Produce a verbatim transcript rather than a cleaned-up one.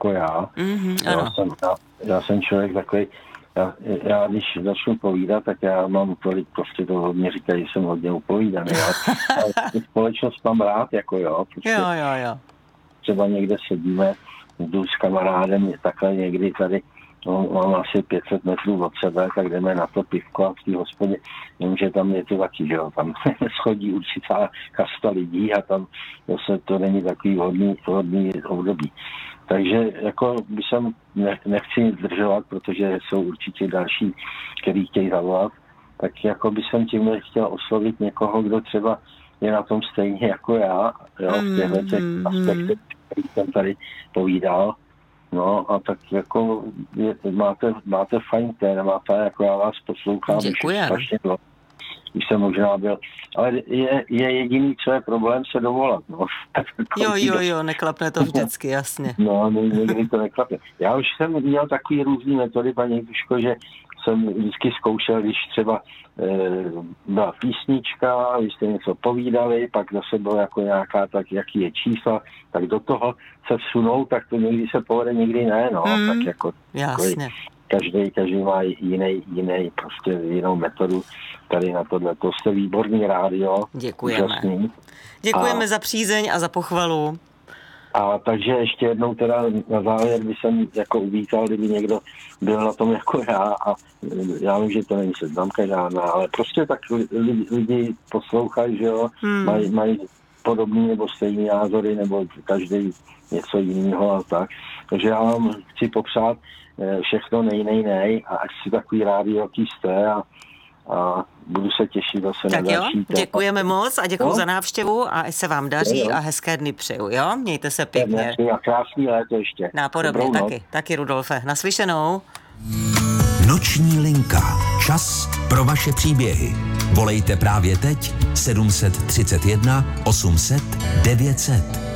jako já. Mm-hmm, já, jsem, já, já jsem člověk takový, já, já když začnu povídat, tak já mám tolik, prostě to hodně říkají, že jsem hodně upovídaný, ale, ale společnost mám rád, jako jo. Prostě jo, jo, jo. Třeba někde sedíme, jdu s kamarádem, takhle někdy tady, no, mám asi pět set metrů od sebe, tak jdeme na to pivko a v té hospodě, jenomže tam je to taky, že jo, tam schodí určitá kasta lidí a tam zase to není takový hodný, hodný období. Takže jako by jsem, ne, nechci zdržovat, protože jsou určitě další, který chtějí zavolat, tak jako by jsem tím chtěl oslovit někoho, kdo třeba je na tom stejně jako já, jo, v těchto těch aspektech, který jsem tady povídal. No a tak jako je, máte, máte fajn témata, jako já vás poslouchám. Děkujem. Už jsem možná byl, ale je, je jediný, co je problém, se dovolat. No. Jo, jo, jo, neklapne to vždycky, jasně. No, někdy to neklapne. Já už jsem měl takový různý metody, paní Tuško, že jsem vždycky zkoušel, když třeba e, byla písnička, vy jste něco povídali, pak zase bylo jako nějaká, tak jaký je čísla, tak do toho se vsunou, tak to někdy se povede, někdy ne, no, hmm, tak jako jasně. Každý, každý má jiný, jiný, prostě jinou metodu tady na tohle. To jste výborný rádio. Děkujeme. Úžasný. Děkujeme a, za přízeň a za pochvalu. A takže ještě jednou teda na závěr by jsem jako uvítal, kdyby někdo byl na tom jako já a já vím, že to není seznamka žádná, ale prostě tak lidi, lidi poslouchají, že jo, hmm. mají, mají podobný nebo stejný názory, nebo každý něco jiného a tak. Takže já vám chci popřát všechno nej, nej, nej a ať si takový rádio, jaký jste a, a budu se těšit zase tak na jo, další. děkujeme moc a děkuji no? za návštěvu a ať se vám daří jo, jo. a hezké dny přeju, jo? Mějte se pěkně. A krásný léto ještě. Nápodobně, taky, taky Rudolfe. Naslyšenou. Noční linka. Čas pro vaše příběhy. Volejte právě teď sedm set třicet jedna osm set devět set.